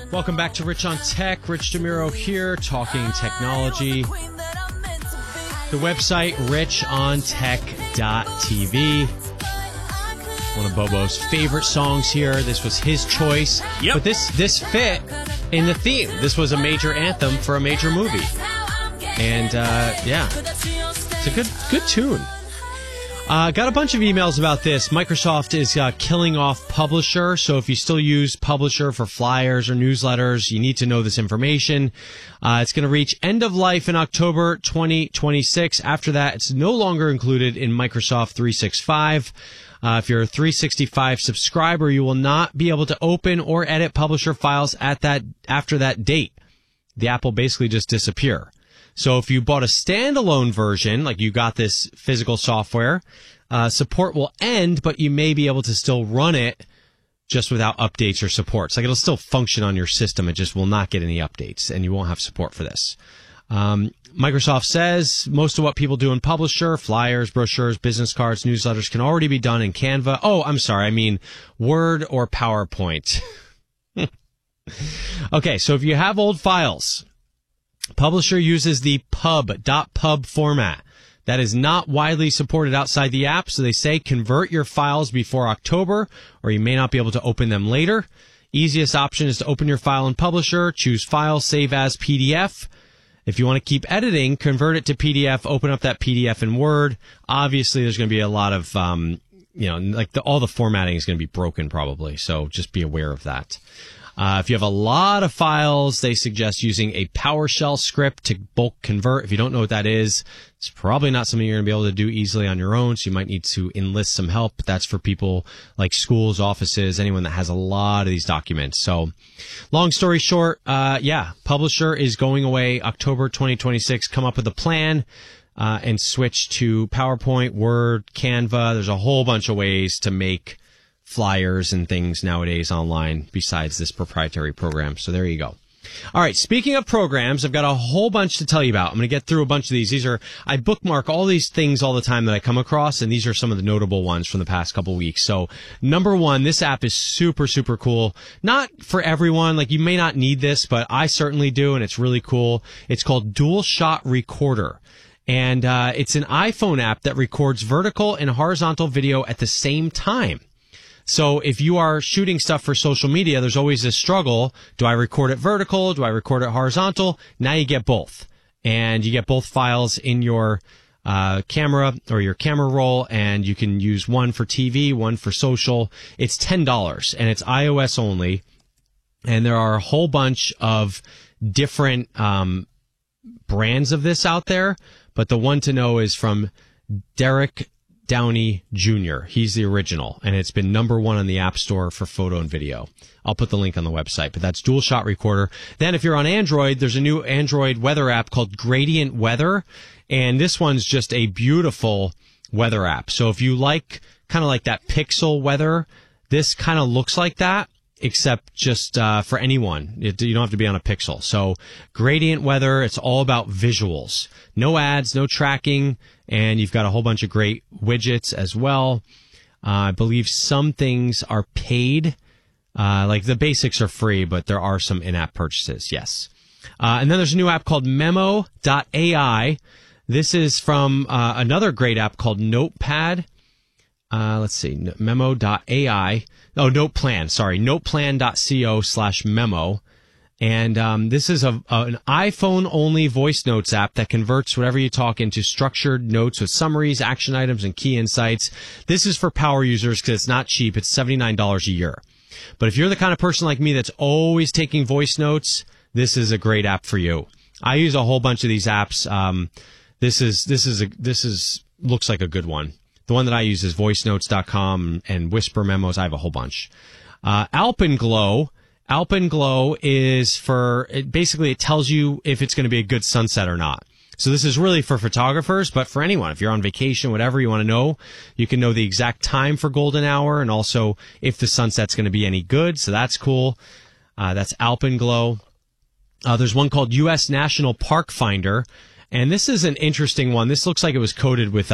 Welcome back to Rich on Tech. Rich DeMuro here, talking technology. The website, richontech.tv. One of Bobo's favorite songs here. This was his choice. Yep. But this fit in the theme. This was a major anthem for a major movie. And, it's a good tune. Got a bunch of emails about this. Microsoft is killing off Publisher, so if you still use Publisher for flyers or newsletters, you need to know this information. It's going to reach end of life in October 2026. After that, it's no longer included in Microsoft 365. If you're a 365 subscriber, you will not be able to open or edit Publisher files after that date. The app will basically just disappear. So if you bought a standalone version, like you got this physical software, support will end, but you may be able to still run it just without updates or supports. Like it'll still function on your system. It just will not get any updates, and you won't have support for this. Microsoft says most of what people do in Publisher, flyers, brochures, business cards, newsletters can already be done in Canva. Oh, I'm sorry. I mean Word or PowerPoint. Okay, so if you have old files, Publisher uses the .pub format. That is not widely supported outside the app, so they say convert your files before October, or you may not be able to open them later. Easiest option is to open your file in Publisher, choose File, Save as PDF. If you want to keep editing, convert it to PDF, open up that PDF in Word. Obviously, there's going to be a lot of, all the formatting is going to be broken probably, so just be aware of that. If you have a lot of files, they suggest using a PowerShell script to bulk convert. If you don't know what that is, it's probably not something you're going to be able to do easily on your own, so you might need to enlist some help. But that's for people like schools, offices, anyone that has a lot of these documents. So long story short, Publisher is going away October 2026. Come up with a plan and switch to PowerPoint, Word, Canva. There's a whole bunch of ways to make flyers and things nowadays online besides this proprietary program. So there you go. All right. Speaking of programs, I've got a whole bunch to tell you about. I'm going to get through a bunch of these. I bookmark all these things all the time that I come across, and these are some of the notable ones from the past couple weeks. So number one, this app is super, super cool. Not for everyone. Like you may not need this, but I certainly do. And it's really cool. It's called Dual Shot Recorder. And, it's an iPhone app that records vertical and horizontal video at the same time. So if you are shooting stuff for social media, there's always this struggle. Do I record it vertical? Do I record it horizontal? Now you get both. And you get both files in your camera or your camera roll, and you can use one for TV, one for social. It's $10, and it's iOS only. And there are a whole bunch of different brands of this out there, but the one to know is from Derek Downey Jr. He's the original, and it's been number one on the App Store for photo and video. I'll put the link on the website, but that's Dual Shot Recorder. Then if you're on Android, there's a new Android weather app called Gradient Weather, and this one's just a beautiful weather app. So if you like kind of like that pixel weather, this kind of looks like that, except just for anyone. You don't have to be on a Pixel. So Gradient Weather, it's all about visuals. No ads, no tracking, and you've got a whole bunch of great widgets as well. I believe some things are paid. Like the basics are free, but there are some in-app purchases, yes. And then there's a new app called Memo.ai. This is from another great app called Notepad. Let's see, Memo.ai. Oh, Noteplan, sorry. Noteplan.co/memo. And this is an iPhone-only voice notes app that converts whatever you talk into structured notes with summaries, action items, and key insights. This is for power users because it's not cheap. It's $79 a year. But if you're the kind of person like me that's always taking voice notes, this is a great app for you. I use a whole bunch of these apps. This looks like a good one. The one that I use is voicenotes.com and Whisper Memos. I have a whole bunch. Alpenglow. Alpenglow is basically it tells you if it's going to be a good sunset or not. So this is really for photographers, but for anyone. If you're on vacation, whatever you want to know, you can know the exact time for golden hour and also if the sunset's going to be any good. So that's cool. That's Alpenglow. There's one called U.S. National Park Finder. And this is an interesting one. This looks like it was coded with